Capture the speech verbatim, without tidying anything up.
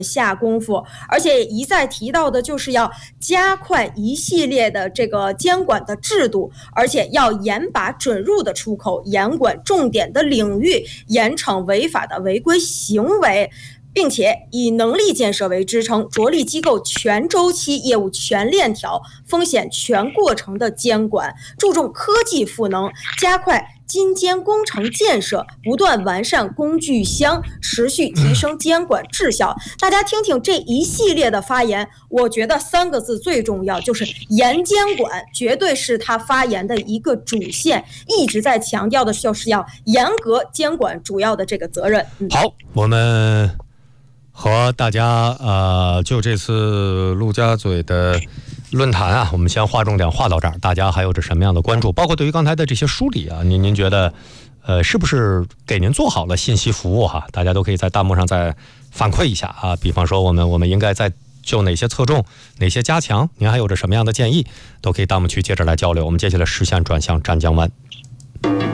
下功夫，而且一再提到的就是要加快一系列的这个监管的制度，而且要严把准入的出口，严管重点的领域，严惩违法的违规行为，并且以能力建设为支撑，着力机构全周期业务全链条、风险全过程的监管，注重科技赋能，加快精监工程建设，不断完善工具箱，持续提升监管质效。大家听听这一系列的发言，我觉得三个字最重要，就是严监管，绝对是他发言的一个主线，一直在强调的就是要严格监管主要的这个责任。 嗯、好，我们和大家呃，就这次陆家嘴的论坛啊，我们先划重点划到这儿，大家还有着什么样的关注？包括对于刚才的这些梳理啊，您您觉得，呃，是不是给您做好了信息服务哈？大家都可以在弹幕上再反馈一下啊。比方说，我们我们应该在就哪些侧重、哪些加强，您还有着什么样的建议，都可以弹幕区接着来交流。我们接下来视线转向湛江湾。